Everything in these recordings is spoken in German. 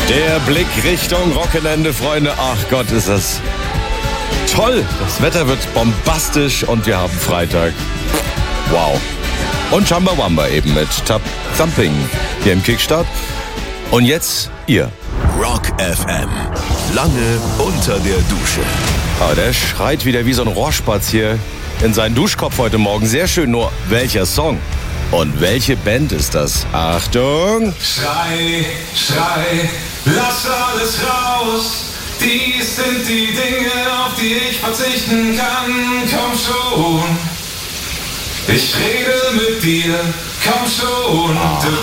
Der Blick Richtung Wochenende, Freunde. Ach Gott, ist das toll. Das Wetter wird bombastisch und wir haben Freitag. Wow. Und Chumbawamba eben mit Tap Thumping hier im Kickstart. Und jetzt ihr. Rock FM. Lange unter der Dusche. Aber der schreit wieder wie so ein Rohrspatz hier in seinen Duschkopf heute Morgen. Sehr schön, nur welcher Song? Und welche Band ist das? Achtung! Schrei, schrei, lass alles raus. Dies sind die Dinge, auf die ich verzichten kann. Komm schon, ich rede mit dir. Komm schon.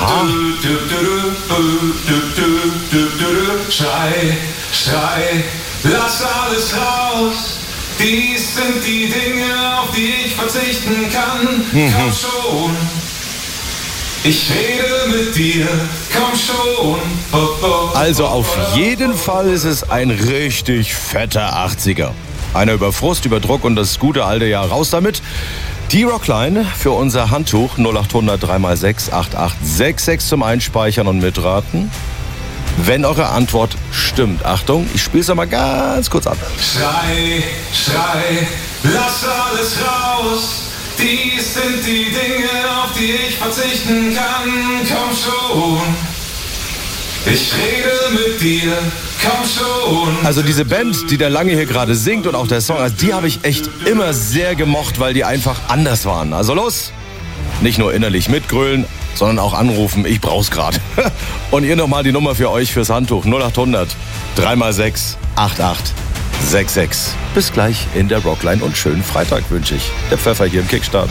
Schrei, schrei, lass alles raus. Dies sind die Dinge, auf die ich verzichten kann. Komm schon. Ich rede mit dir, komm schon. Also auf jeden Fall ist es ein richtig fetter 80er. Einer über Frust, über Druck und das gute alte Jahr. Raus damit. Die Rockline für unser Handtuch 0800 3x6 8866 zum Einspeichern und Mitraten. Wenn eure Antwort stimmt, Achtung, ich spiele es mal ganz kurz ab. Schrei, schrei, lass alles raus. Dies sind die Dinge, auf die ich verzichten kann. Komm schon, ich rede mit dir. Komm schon. Also diese Band, die der Lange hier gerade singt und auch der Song, also die habe ich echt immer sehr gemocht, weil die einfach anders waren. Also los, nicht nur innerlich mitgrölen, sondern auch anrufen. Ich brauch's gerade. Und ihr nochmal die Nummer für euch fürs Handtuch 0800 3x6 8866. Bis gleich in der Rockline und schönen Freitag wünsche ich. Der Pfeffer hier im Kickstart.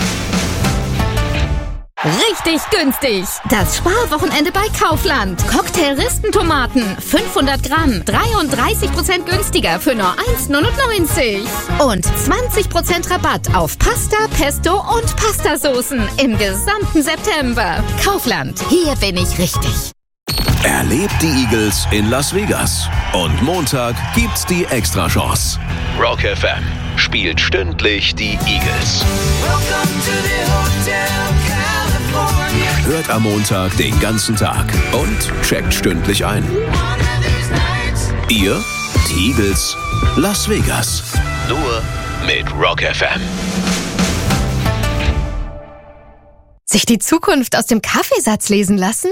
Richtig günstig. Das Sparwochenende bei Kaufland. Cocktail-Ristentomaten 500 Gramm, 33% günstiger für nur 1,99. Und 20% Rabatt auf Pasta, Pesto und Pastasoßen im gesamten September. Kaufland, hier bin ich richtig. Erlebt die Eagles in Las Vegas. Und Montag gibt's die Extrachance. Rock FM spielt stündlich die Eagles. Hört am Montag den ganzen Tag und checkt stündlich ein. Ihr, die Eagles, Las Vegas. Nur mit Rock FM. Sich die Zukunft aus dem Kaffeesatz lesen lassen?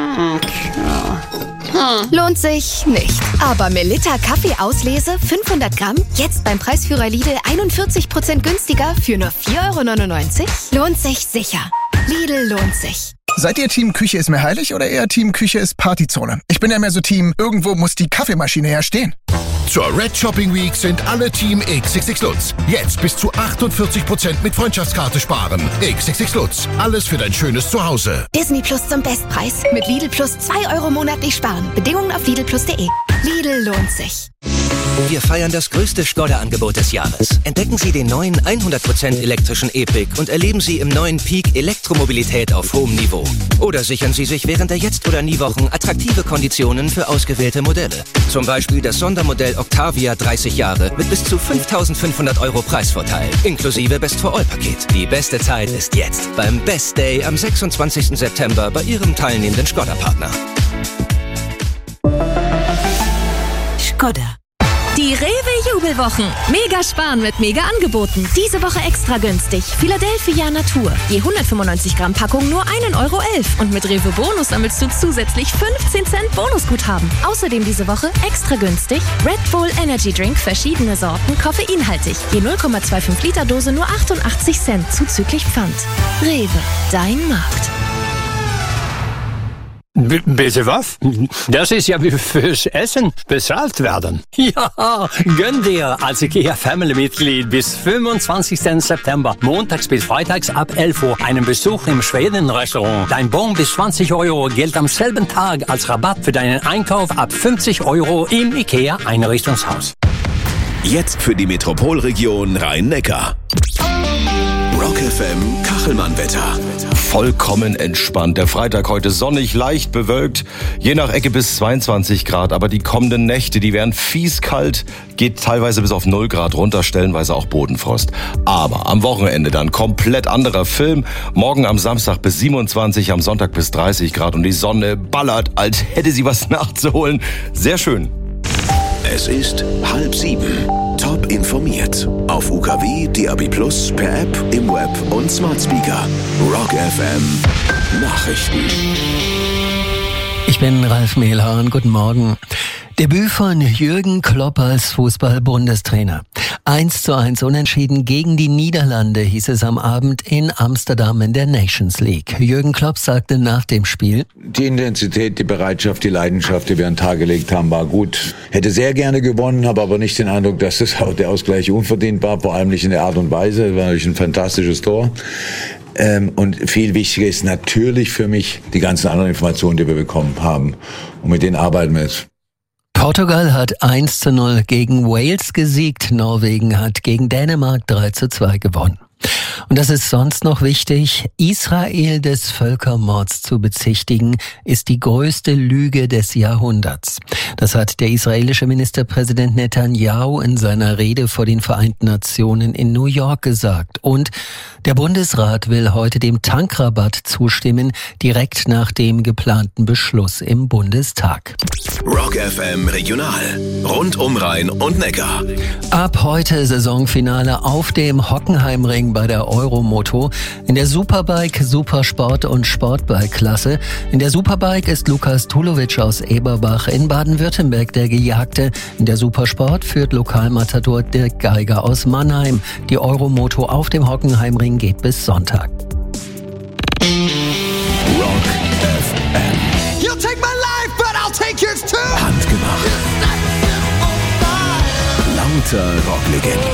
Lohnt sich nicht. Aber Melitta Kaffeeauslese 500 Gramm, jetzt beim Preisführer Lidl 41% günstiger für nur 4,99 €? Lohnt sich sicher. Lidl lohnt sich. Seid ihr Team Küche ist mir heilig oder eher Team Küche ist Partyzone? Ich bin ja mehr so Team, irgendwo muss die Kaffeemaschine ja stehen. Zur Red Shopping Week sind alle Team XXX Lutz. Jetzt bis zu 48% mit Freundschaftskarte sparen. XXX Lutz. Alles für dein schönes Zuhause. Disney Plus zum Bestpreis. Mit Lidl Plus 2 € monatlich sparen. Bedingungen auf lidlplus.de. Lidl lohnt sich. Wir feiern das größte Skoda-Angebot des Jahres. Entdecken Sie den neuen 100% elektrischen E-Pick und erleben Sie im neuen Peak Elektromobilität auf hohem Niveau. Oder sichern Sie sich während der Jetzt- oder Nie-Wochen attraktive Konditionen für ausgewählte Modelle. Zum Beispiel das Sondermodell Octavia 30 Jahre mit bis zu 5.500 € Preisvorteil, inklusive Best-for-All-Paket. Die beste Zeit ist jetzt beim Best Day am 26. September bei Ihrem teilnehmenden Skoda-Partner. Skoda. Die Rewe-Jubelwochen. Mega sparen mit Mega-Angeboten. Diese Woche extra günstig. Philadelphia Natur. Je 195 Gramm Packung nur 1,11 € Und mit Rewe Bonus sammelst du zusätzlich 15 Cent Bonusguthaben. Außerdem diese Woche extra günstig Red Bull Energy Drink, verschiedene Sorten, koffeinhaltig. Je 0,25 Liter Dose nur 88 Cent zuzüglich Pfand. Rewe, dein Markt. Bitte was? Das ist ja wie fürs Essen bezahlt werden. Ja, gönn dir als IKEA-Family-Mitglied bis 25. September, montags bis freitags ab 11 Uhr, einen Besuch im Schweden-Restaurant. Dein Bon bis 20 € gilt am selben Tag als Rabatt für deinen Einkauf ab 50 € im IKEA-Einrichtungshaus. Jetzt für die Metropolregion Rhein-Neckar. Rock FM Kachelmann-Wetter. vollkommen entspannt. Der Freitag heute sonnig, leicht bewölkt, je nach Ecke bis 22 Grad. Aber die kommenden Nächte, die werden fies kalt, geht teilweise bis auf 0 Grad runter, stellenweise auch Bodenfrost. Aber am Wochenende dann komplett anderer Film. Morgen am Samstag bis 27, am Sonntag bis 30 Grad und die Sonne ballert, als hätte sie was nachzuholen. Sehr schön. Es ist 6:30. Top informiert. Auf UKW, DAB+, per App, im Web und Smart Speaker. Rock FM Nachrichten. Ich bin Ralf Mehlhahn. Guten Morgen. Debüt von Jürgen Klopp als Fußball-Bundestrainer. 1:1 unentschieden gegen die Niederlande, hieß es am Abend in Amsterdam in der Nations League. Jürgen Klopp sagte nach dem Spiel: Die Intensität, die Bereitschaft, die Leidenschaft, die wir an den Tag gelegt haben, war gut. Hätte sehr gerne gewonnen, habe aber nicht den Eindruck, dass der Ausgleich unverdient war, vor allem nicht in der Art und Weise. War natürlich ein fantastisches Tor. Und viel wichtiger ist natürlich für mich die ganzen anderen Informationen, die wir bekommen haben. Und mit denen arbeiten wir jetzt. Portugal hat 1:0 gegen Wales gesiegt. Norwegen hat gegen Dänemark 3:2 gewonnen. Und das ist sonst noch wichtig: Israel des Völkermords zu bezichtigen, ist die größte Lüge des Jahrhunderts. Das hat der israelische Ministerpräsident Netanyahu in seiner Rede vor den Vereinten Nationen in New York gesagt. Und der Bundesrat will heute dem Tankrabatt zustimmen, direkt nach dem geplanten Beschluss im Bundestag. Rock FM Regional. Rund um Rhein und Neckar. Ab heute Saisonfinale auf dem Hockenheimring bei der Euromoto. In der Superbike, Supersport und Sportbike-Klasse. In der Superbike ist Lukas Tulovic aus Eberbach in Baden-Württemberg der Gejagte. In der Supersport führt Lokalmatador Dirk Geiger aus Mannheim. Die Euromoto auf dem Hockenheimring geht bis Sonntag. Rock FM. You'll take my life, but I'll take yours too. Handgemacht. Lauter Rocklegenden.